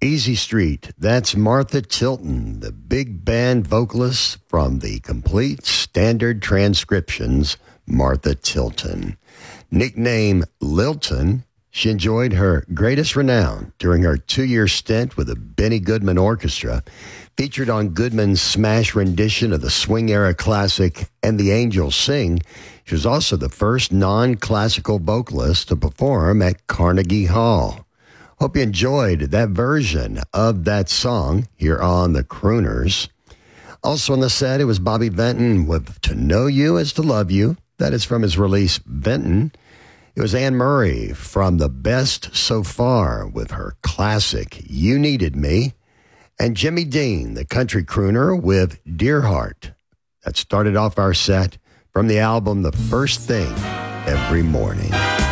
Easy Street, that's Martha Tilton, the big band vocalist from the Complete Standard Transcriptions, Martha Tilton. Nicknamed Lilton, she enjoyed her greatest renown during her 2-year stint with the Benny Goodman Orchestra, featured on Goodman's smash rendition of the swing-era classic And the Angels Sing. She was also the first non-classical vocalist to perform at Carnegie Hall. Hope you enjoyed that version of that song here on the Crooners. Also on the set, it was Bobby Vinton with To Know You Is to Love You. That is from his release, Vinton. It was Anne Murray from The Best So Far with her classic, You Needed Me. And Jimmy Dean, the country crooner, with Dear Heart. That started off our set from the album The First Thing Every Morning.